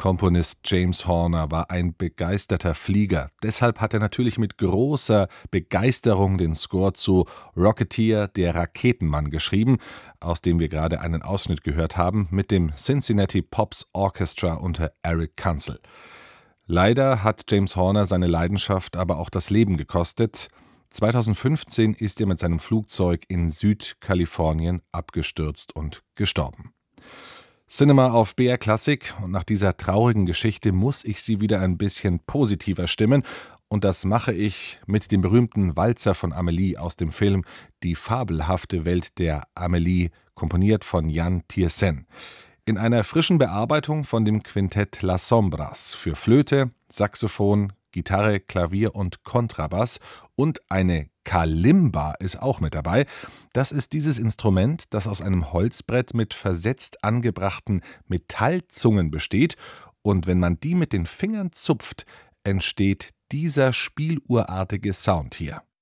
Komponist James Horner war ein begeisterter Flieger. Deshalb hat er natürlich mit großer Begeisterung den Score zu Rocketeer, der Raketenmann geschrieben, aus dem wir gerade einen Ausschnitt gehört haben, mit dem Cincinnati Pops Orchestra unter Eric Kunzel. Leider hat James Horner seine Leidenschaft aber auch das Leben gekostet. 2015 ist er mit seinem Flugzeug in Südkalifornien abgestürzt und gestorben. Cinema auf BR Classic, und nach dieser traurigen Geschichte muss ich Sie wieder ein bisschen positiver stimmen, und das mache ich mit dem berühmten Walzer von Amélie aus dem Film Die fabelhafte Welt der Amélie, komponiert von Jan Tiersen. In einer frischen Bearbeitung von dem Quintett Las Sombras für Flöte, Saxophon, Gitarre, Klavier und Kontrabass, und eine Kalimba ist auch mit dabei. Das ist dieses Instrument, das aus einem Holzbrett mit versetzt angebrachten Metallzungen besteht, und wenn man die mit den Fingern zupft, entsteht dieser spieluhrartige Sound hier.